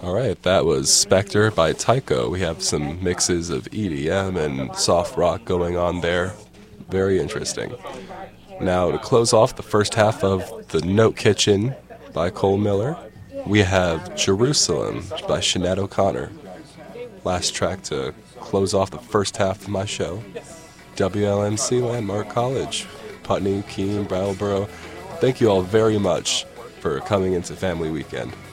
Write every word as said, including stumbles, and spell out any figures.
All right, that was Spectre by Tycho. We have some mixes of E D M and soft rock going on there. Very interesting. Now, to close off the first half of The Note Kitchen by Cole Miller, we have Jerusalem by Sinead O'Connor. Last track to close off the first half of my show. W L M C Landmark College, Putney, Keene, Brattleboro. Thank you all very much for coming into Family Weekend.